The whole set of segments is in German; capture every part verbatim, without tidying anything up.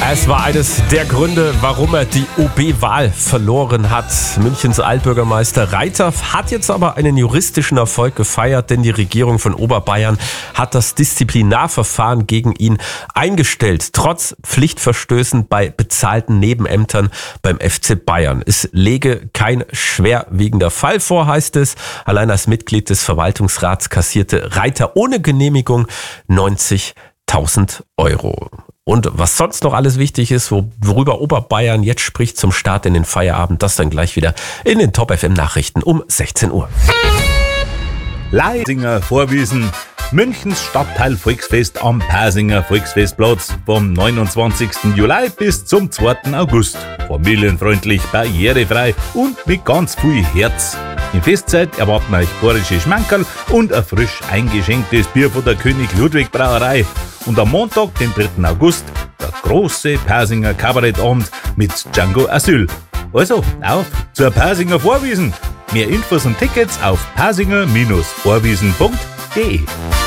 Es war eines der Gründe, warum er die O B-Wahl verloren hat. Münchens Altbürgermeister Reiter hat jetzt aber einen juristischen Erfolg gefeiert, denn die Regierung von Oberbayern hat das Disziplinarverfahren gegen ihn eingestellt, trotz Pflichtverstößen bei bezahlten Nebenämtern beim F C Bayern. Es läge kein schwerwiegender Fall vor, heißt es. Allein als Mitglied des Verwaltungsrats kassierte Reiter ohne Genehmigung neunzigtausend Euro. Und was sonst noch alles wichtig ist, worüber Oberbayern jetzt spricht zum Start in den Feierabend, das dann gleich wieder in den Top F M Nachrichten um sechzehn Uhr. Leisinger Vorwiesen. Münchens Stadtteil Volksfest am Pasinger Volksfestplatz vom neunundzwanzigsten Juli bis zum zweiten August. Familienfreundlich, barrierefrei und mit ganz viel Herz. In Festzeit erwarten euch bayerische Schmankerl und ein frisch eingeschenktes Bier von der König Ludwig Brauerei. Und am Montag, den dritten August, der große Pasinger Kabarettabend mit Django Asyl. Also, auf zur Pasinger Vorwiesen. Mehr Infos und Tickets auf pasinger Vorwiesen punkt de.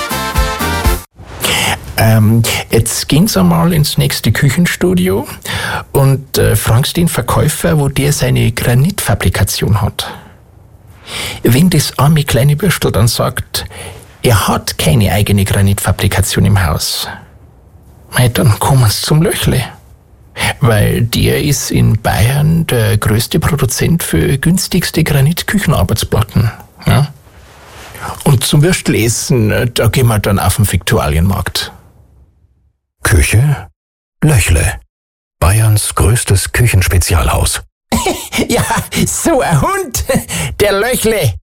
Ähm, jetzt gehen Sie mal ins nächste Küchenstudio und äh, fragst den Verkäufer, wo der seine Granitfabrikation hat. Wenn das arme kleine Bürstel dann sagt, er hat keine eigene Granitfabrikation im Haus, dann kommen Sie zum Löchle. Weil der ist in Bayern der größte Produzent für günstigste Granitküchenarbeitsplatten. Ja? Und zum Würstelessen, da gehen wir dann auf den Viktualienmarkt. Küche? Löchle. Bayerns größtes Küchenspezialhaus. Ja, so ein Hund, der Löchle.